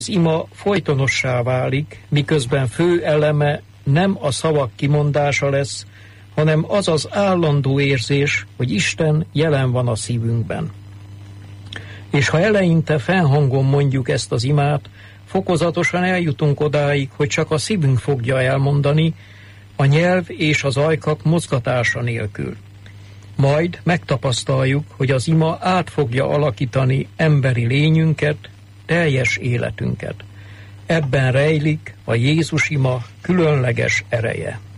Az ima folytonossá válik, miközben fő eleme nem a szavak kimondása lesz, hanem az az állandó érzés, hogy Isten jelen van a szívünkben. És ha eleinte fennhangon mondjuk ezt az imát, fokozatosan eljutunk odáig, hogy csak a szívünk fogja elmondani, a nyelv és az ajkak mozgatása nélkül. Majd megtapasztaljuk, hogy az ima át fogja alakítani emberi lényünket, teljes életünket. Ebben rejlik a Jézus ima különleges ereje.